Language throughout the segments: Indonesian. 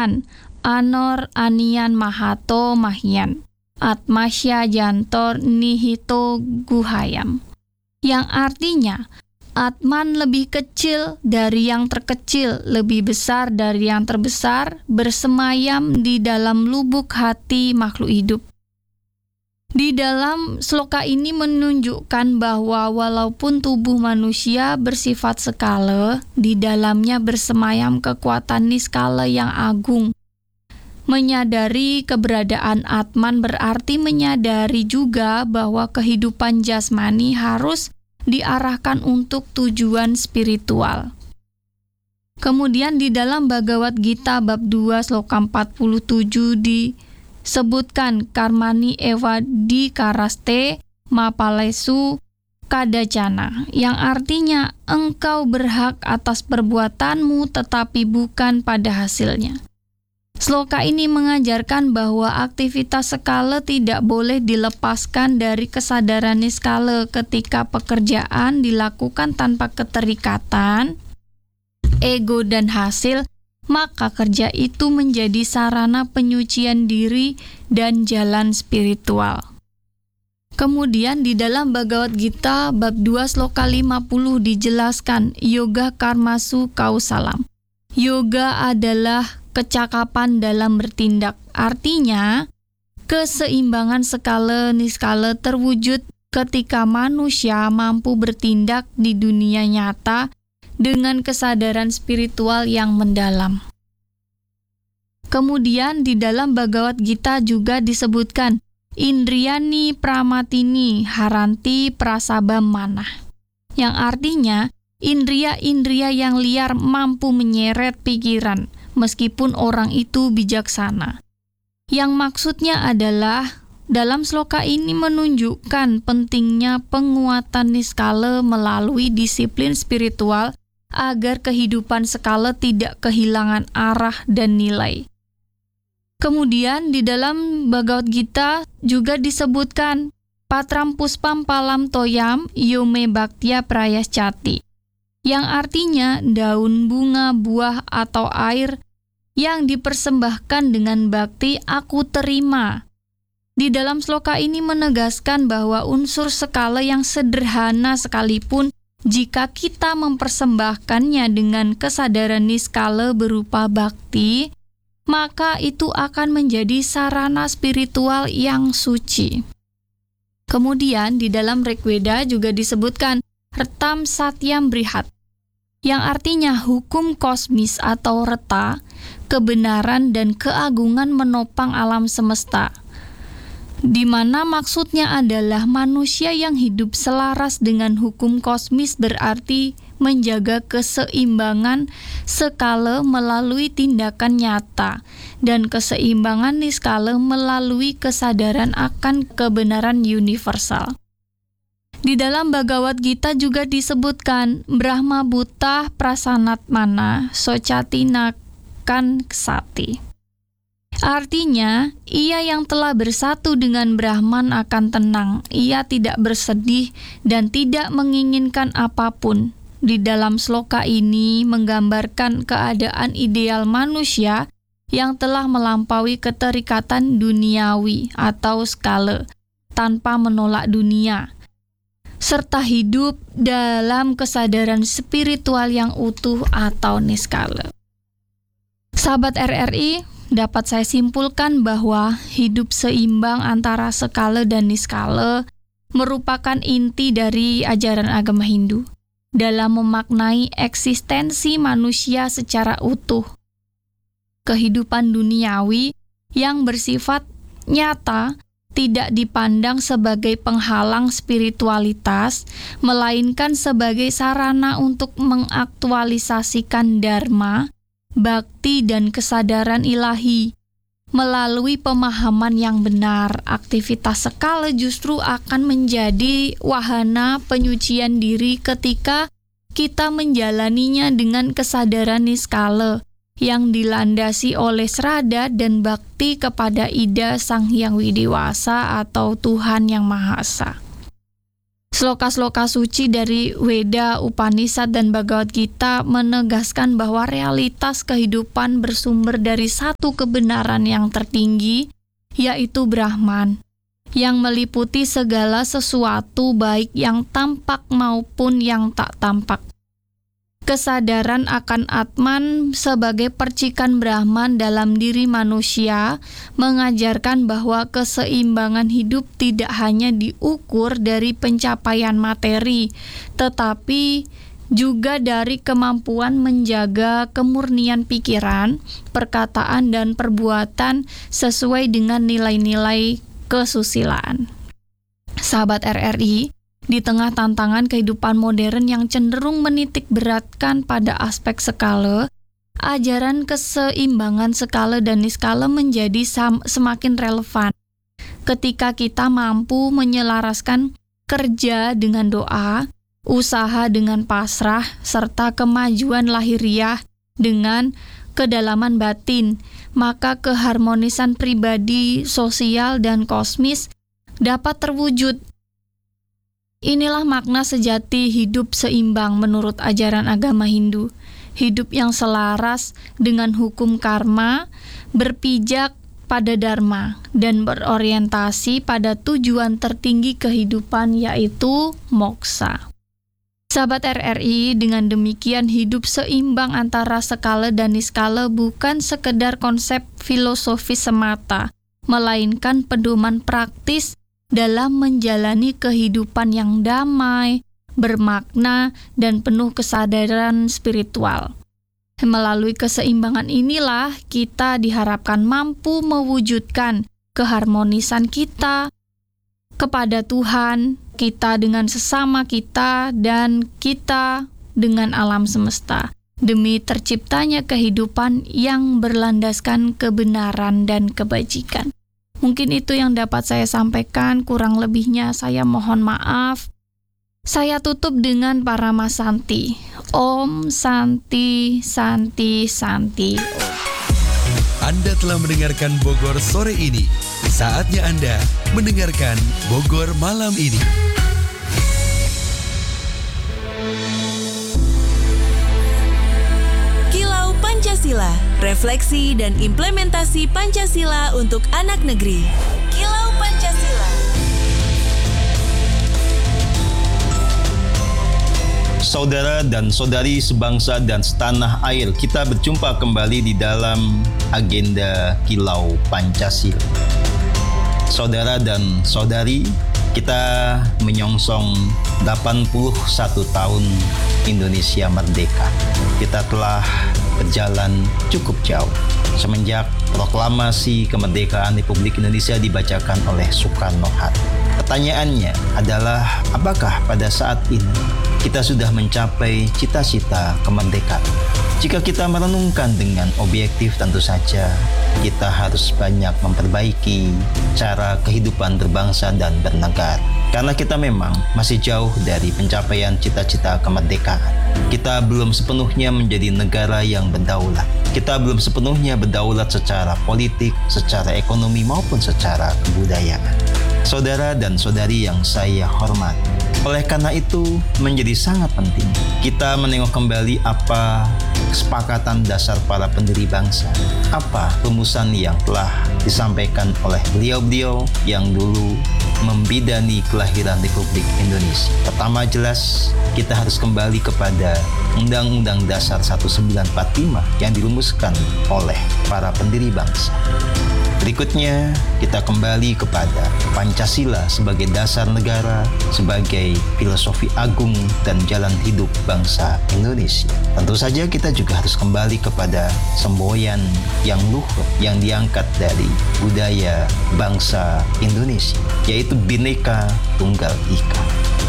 Tuhan, Anor Anian Mahato Mahian, Atmasya Jantor Nihito Guhayam. Yang artinya, Atman lebih kecil dari yang terkecil, lebih besar dari yang terbesar, bersemayam di dalam lubuk hati makhluk hidup. Di dalam sloka ini menunjukkan bahwa walaupun tubuh manusia bersifat skala, di dalamnya bersemayam kekuatan niskala yang agung. Menyadari keberadaan Atman berarti menyadari juga bahwa kehidupan jasmani harus diarahkan untuk tujuan spiritual. Kemudian di dalam Bhagavad Gita bab 2 sloka 47 disebutkan karmani eva dikaraste mapalesu kadacana, yang artinya engkau berhak atas perbuatanmu tetapi bukan pada hasilnya. Sloka ini mengajarkan bahwa aktivitas skala tidak boleh dilepaskan dari kesadaran niskala ketika pekerjaan dilakukan tanpa keterikatan, ego dan hasil, maka kerja itu menjadi sarana penyucian diri dan jalan spiritual. Kemudian di dalam Bhagavad Gita bab 2 sloka 50 dijelaskan yoga karmasu kausalam. Yoga adalah kecakapan dalam bertindak. Artinya, keseimbangan skala niskala terwujud ketika manusia mampu bertindak di dunia nyata dengan kesadaran spiritual yang mendalam. Kemudian di dalam Bhagavad Gita juga disebutkan Indriyani pramatini haranti prasabam manah, yang artinya indria-indria yang liar mampu menyeret pikiran meskipun orang itu bijaksana. Yang maksudnya adalah dalam sloka ini menunjukkan pentingnya penguatan niskala melalui disiplin spiritual agar kehidupan skala tidak kehilangan arah dan nilai. Kemudian di dalam Bhagavad Gita juga disebutkan Patram puspam palam toyam yome bhaktya prayaschati, yang artinya daun bunga, buah atau air yang dipersembahkan dengan bakti aku terima. Di dalam sloka ini menegaskan bahwa unsur skala yang sederhana sekalipun jika kita mempersembahkannya dengan kesadaran niskala berupa bakti, maka itu akan menjadi sarana spiritual yang suci. Kemudian di dalam Rigveda juga disebutkan Retam Satyam Brihat, yang artinya hukum kosmis atau reta, kebenaran dan keagungan menopang alam semesta, di mana maksudnya adalah manusia yang hidup selaras dengan hukum kosmis berarti menjaga keseimbangan skala melalui tindakan nyata dan keseimbangan niskala melalui kesadaran akan kebenaran universal. Di dalam Bhagavad Gita juga disebutkan Brahma Buddha Prasanatmana Socatina kan sati. Artinya, ia yang telah bersatu dengan Brahman akan tenang, ia tidak bersedih dan tidak menginginkan apapun. Di dalam sloka ini menggambarkan keadaan ideal manusia yang telah melampaui keterikatan duniawi atau skala, tanpa menolak dunia, serta hidup dalam kesadaran spiritual yang utuh atau niskala. Sahabat RRI, dapat saya simpulkan bahwa hidup seimbang antara skala dan niskala merupakan inti dari ajaran agama Hindu dalam memaknai eksistensi manusia secara utuh. Kehidupan duniawi yang bersifat nyata tidak dipandang sebagai penghalang spiritualitas, melainkan sebagai sarana untuk mengaktualisasikan dharma, bakti dan kesadaran ilahi. Melalui pemahaman yang benar, aktivitas skala justru akan menjadi wahana penyucian diri ketika kita menjalaninya dengan kesadaran niskala yang dilandasi oleh srada dan bakti kepada Ida Sang Hyang Widiwasa atau Tuhan Yang Maha Esa. Sloka-sloka suci dari Weda, Upanishad, dan Bhagavad Gita menegaskan bahwa realitas kehidupan bersumber dari satu kebenaran yang tertinggi, yaitu Brahman, yang meliputi segala sesuatu baik yang tampak maupun yang tak tampak. Kesadaran akan Atman sebagai percikan Brahman dalam diri manusia mengajarkan bahwa keseimbangan hidup tidak hanya diukur dari pencapaian materi, tetapi juga dari kemampuan menjaga kemurnian pikiran, perkataan, dan perbuatan sesuai dengan nilai-nilai kesusilaan. Sahabat RRI, di tengah tantangan kehidupan modern yang cenderung menitik beratkan pada aspek skala, ajaran keseimbangan skala dan niskala menjadi semakin relevan. Ketika kita mampu menyelaraskan kerja dengan doa, usaha dengan pasrah, serta kemajuan lahiriah dengan kedalaman batin, maka keharmonisan pribadi, sosial, dan kosmis dapat terwujud. Inilah makna sejati hidup seimbang menurut ajaran agama Hindu. Hidup yang selaras dengan hukum karma, berpijak pada dharma, dan berorientasi pada tujuan tertinggi kehidupan, yaitu moksha. Sahabat RRI, dengan demikian hidup seimbang antara skala dan niskala bukan sekedar konsep filosofis semata, melainkan pedoman praktis dalam menjalani kehidupan yang damai, bermakna, dan penuh kesadaran spiritual. Melalui keseimbangan inilah kita diharapkan mampu mewujudkan keharmonisan kita kepada Tuhan, kita dengan sesama kita, dan kita dengan alam semesta, demi terciptanya kehidupan yang berlandaskan kebenaran dan kebajikan. Mungkin itu yang dapat saya sampaikan, kurang lebihnya saya mohon maaf. Saya tutup dengan Parama Santi. Om Santi, Santi, Santi. Anda telah mendengarkan Bogor sore ini. Saatnya Anda mendengarkan Bogor malam ini. Kilau Pancasila, refleksi dan implementasi Pancasila untuk anak negeri. Kilau Pancasila. Saudara dan saudari sebangsa dan setanah air, kita berjumpa kembali di dalam agenda Kilau Pancasila. Saudara dan saudari, kita menyongsong 81 tahun Indonesia merdeka. Kita telah berjalan cukup jauh semenjak proklamasi kemerdekaan Republik Indonesia dibacakan oleh Soekarno-Hatta. Pertanyaannya adalah, apakah pada saat ini kita sudah mencapai cita-cita kemerdekaan? Jika kita merenungkan dengan objektif, tentu saja kita harus banyak memperbaiki cara kehidupan berbangsa dan bernegara. Karena kita memang masih jauh dari pencapaian cita-cita kemerdekaan. Kita belum sepenuhnya menjadi negara yang berdaulat. Kita belum sepenuhnya berdaulat secara politik, secara ekonomi, maupun secara kebudayaan. Saudara dan saudari yang saya hormati, oleh karena itu menjadi sangat penting kita menengok kembali apa kesepakatan dasar para pendiri bangsa, apa rumusan yang telah disampaikan oleh beliau-beliau yang dulu membidani kelahiran Republik Indonesia. Pertama, jelas kita harus kembali kepada Undang-Undang Dasar 1945 yang dirumuskan oleh para pendiri bangsa. Berikutnya, kita kembali kepada Pancasila sebagai dasar negara, sebagai filosofi agung dan jalan hidup bangsa Indonesia. Tentu saja kita juga harus kembali kepada semboyan yang luhur yang diangkat dari budaya bangsa Indonesia, yaitu Bhinneka Tunggal Ika.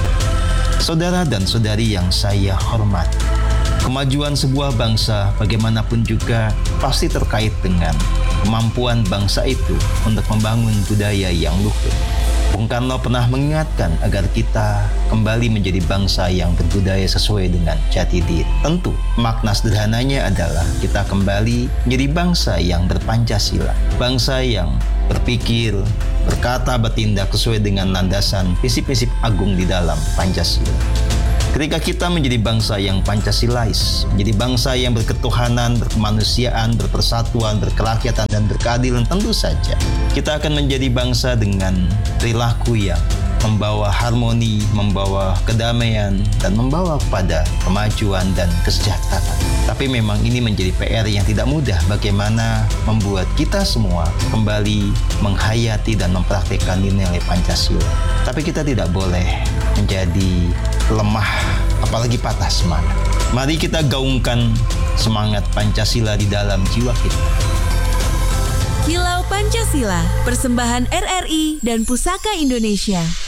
Saudara dan saudari yang saya hormati, kemajuan sebuah bangsa bagaimanapun juga pasti terkait dengan kemampuan bangsa itu untuk membangun budaya yang luhur. Bung Karno pernah mengingatkan agar kita kembali menjadi bangsa yang berbudaya sesuai dengan jati diri. Tentu, makna sederhananya adalah kita kembali menjadi bangsa yang berpancasila. Bangsa yang berpikir, berkata, bertindak sesuai dengan landasan prinsip-prinsip agung di dalam Pancasila. Ketika kita menjadi bangsa yang Pancasilais, menjadi bangsa yang berketuhanan, berkemanusiaan, berpersatuan, berkerakyatan, dan berkeadilan, tentu saja kita akan menjadi bangsa dengan perilaku yang membawa harmoni, membawa kedamaian, dan membawa kepada kemajuan dan kesejahteraan. Tapi memang ini menjadi PR yang tidak mudah, bagaimana membuat kita semua kembali menghayati dan mempraktikkan nilai Pancasila. Tapi kita tidak boleh menjadi lemah, apalagi patah semangat. Mari kita gaungkan semangat Pancasila di dalam jiwa kita. Kilau Pancasila, persembahan RRI dan Pusaka Indonesia.